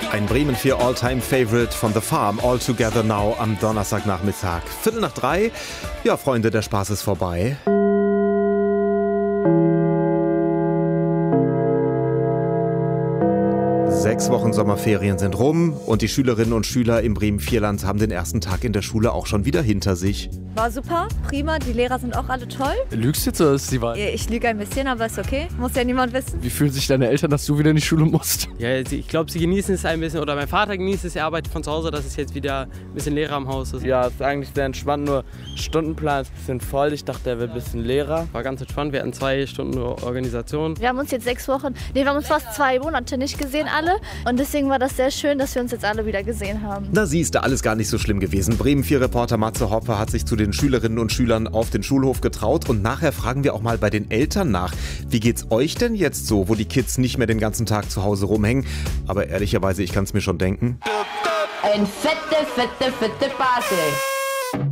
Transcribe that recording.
Ein Bremen 4 All-Time-Favorite von The Farm, All Together Now am Donnerstagnachmittag. 2:45. Ja, Freunde, der Spaß ist vorbei. Sechs Wochen Sommerferien sind rum und die Schülerinnen und Schüler im Bremen-Vierland haben den ersten Tag in der Schule auch schon wieder hinter sich. War super, prima, die Lehrer sind auch alle toll. Lügst du jetzt oder ist die Wahl? Ich lüge ein bisschen, aber ist okay, muss ja niemand wissen. Wie fühlen sich deine Eltern, dass du wieder in die Schule musst? Ja, ich glaube, sie genießen es ein bisschen, oder mein Vater genießt es, er arbeitet von zu Hause, dass es jetzt wieder ein bisschen leerer am Haus ist. Ja, es ist eigentlich sehr entspannt, nur Stundenplan ist ein bisschen voll. Ich dachte, er wird ein bisschen leerer. War ganz entspannt, wir hatten 2 Stunden Organisation. Wir haben uns jetzt 6 Wochen, wir haben uns fast 2 Monate nicht gesehen alle und deswegen war das sehr schön, dass wir uns jetzt alle wieder gesehen haben. Na siehst du, alles gar nicht so schlimm gewesen. Bremen 4 Reporter Matze Hoppe hat sich zu den Schülerinnen und Schülern auf den Schulhof getraut und nachher fragen wir auch mal bei den Eltern nach. Wie geht's euch denn jetzt so, wo die Kids nicht mehr den ganzen Tag zu Hause rumhängen? Aber ehrlicherweise, ich kann es mir schon denken. Eine fette Party.